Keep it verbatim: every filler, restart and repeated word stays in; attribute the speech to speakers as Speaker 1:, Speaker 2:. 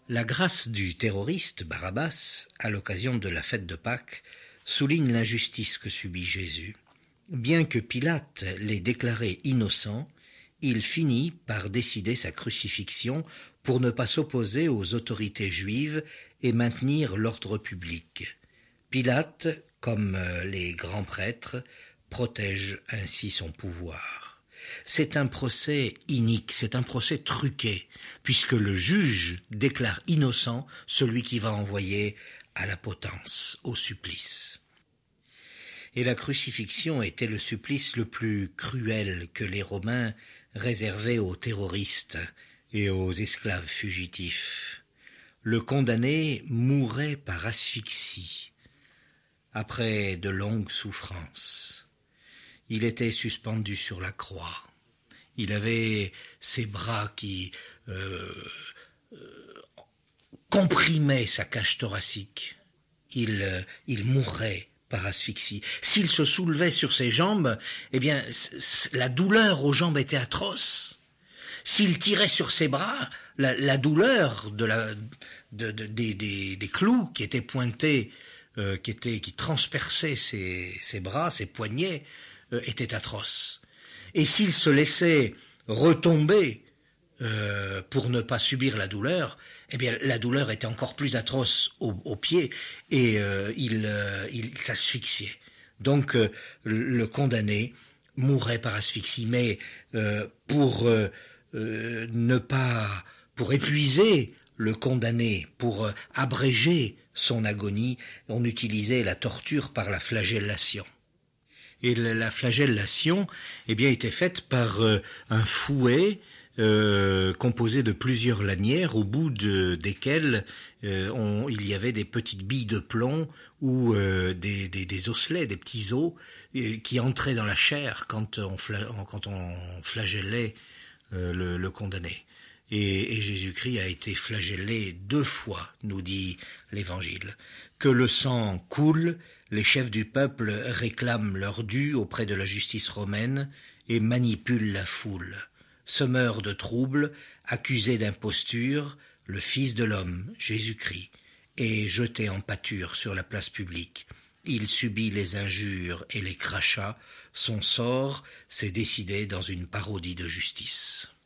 Speaker 1: La grâce du terroriste Barabbas, à l'occasion de la fête de Pâques, souligne l'injustice que subit Jésus. Bien que Pilate l'ait déclaré innocent, il finit par décider sa crucifixion pour ne pas s'opposer aux autorités juives et maintenir l'ordre public. Pilate, comme les grands prêtres, protège ainsi son pouvoir. C'est un procès inique, c'est un procès truqué, puisque le juge déclare innocent celui qui va envoyer à la potence, au supplice. Et la crucifixion était le supplice le plus cruel que les Romains réservaient aux terroristes et aux esclaves fugitifs. Le condamné mourait par asphyxie, après de longues souffrances. Il était suspendu sur la croix. Il avait ses bras qui euh, euh, comprimaient sa cage thoracique. Il, euh, il mourrait par asphyxie. S'il se soulevait sur ses jambes, eh bien, la douleur aux jambes était atroce. S'il tirait sur ses bras, la, la douleur de la, de, de, des, des, des clous qui étaient pointés, euh, qui étaient, qui transperçaient ses, ses bras, ses poignets, euh, était atroce. Et s'il se laissait retomber euh, pour ne pas subir la douleur, eh bien la douleur était encore plus atroce au, au pied et euh, il, euh, il s'asphyxiait. Donc euh, le condamné mourrait par asphyxie, mais euh, pour euh, euh, ne pas, pour épuiser le condamné, pour euh, abréger son agonie, on utilisait la torture par la flagellation. Et la flagellation, eh bien, était faite par euh, un fouet euh, composé de plusieurs lanières, au bout de, desquelles euh, on, il y avait des petites billes de plomb ou euh, des, des, des osselets, des petits os euh, qui entraient dans la chair quand on, fla- quand on flagellait euh, le, le condamné. Et, et Jésus-Christ a été flagellé deux fois, nous dit l'Évangile. Que le sang coule, les chefs du peuple réclament leur dû auprès de la justice romaine et manipulent la foule. Semeur de troubles, accusé d'imposture, le Fils de l'homme, Jésus-Christ, est jeté en pâture sur la place publique. Il subit les injures et les crachats. Son sort s'est décidé dans une parodie de justice.